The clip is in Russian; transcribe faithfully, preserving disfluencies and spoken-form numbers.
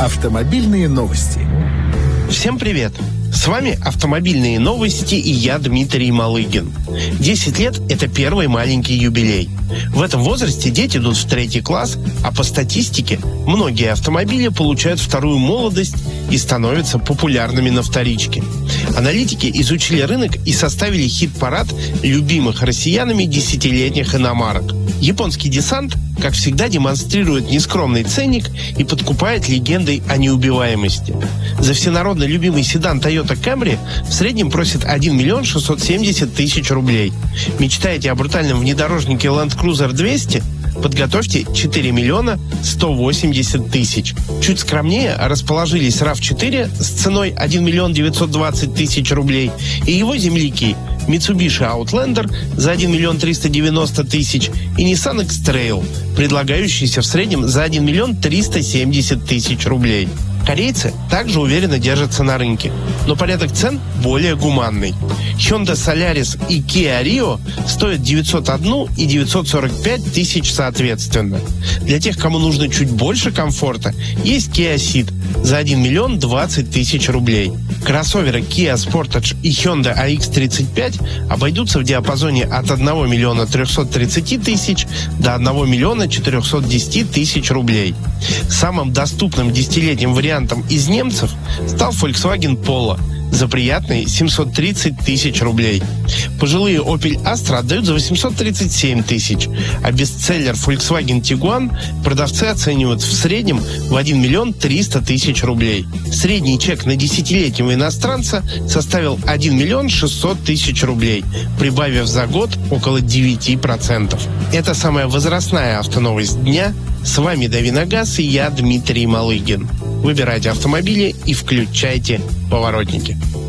Автомобильные новости. Всем привет! С вами «Автомобильные новости» и я, Дмитрий Малыгин. десять лет – это первый маленький юбилей. В этом возрасте дети идут в третий класс, а по статистике многие автомобили получают вторую молодость и становятся популярными на вторичке. Аналитики изучили рынок и составили хит-парад любимых россиянами десятилетних иномарок. Японский десант, как всегда, демонстрирует нескромный ценник и подкупает легендой о неубиваемости. За всенародно любимый седан Toyota Camry в среднем просит один миллион шестьсот семьдесят тысяч рублей. Мечтаете о брутальном внедорожнике Land Cruiser двести? Подготовьте четыре миллиона сто восемьдесят тысяч. Чуть скромнее расположились рав четыре с ценой один миллион девятьсот двадцать тысяч рублей и его земляки Mitsubishi Outlander за один миллион триста девяносто тысяч и Nissan X-Trail, предлагающийся в среднем за один миллион триста семьдесят тысяч рублей. Корейцы также уверенно держатся на рынке, но порядок цен более гуманный. Hyundai Solaris и Kia Rio стоят девятьсот один и девятьсот сорок пять тысяч соответственно. Для тех, кому нужно чуть больше комфорта, есть Kia Ceed за один миллион двадцать тысяч рублей. Кроссоверы Kia Sportage и Hyundai эй икс тридцать пять обойдутся в диапазоне от одного миллиона трехсот тридцати тысяч до одного миллиона четырехсот десяти тысяч рублей. Самым доступным десятилетним вариантом из немцев стал Volkswagen Polo за приятные семьсот тридцать тысяч рублей. Пожилые Opel Astra отдают за восемьсот тридцать семь тысяч, а бестселлер Volkswagen Tiguan продавцы оценивают в среднем в один миллион триста тысяч рублей. Средний чек на десятилетнего иностранца составил один миллион шестьсот тысяч рублей, прибавив за год около девяти процентов. Это самая возрастная автоновость дня. С вами Давиногаз и я, Дмитрий Малыгин. Выбирайте автомобили и включайте поворотники.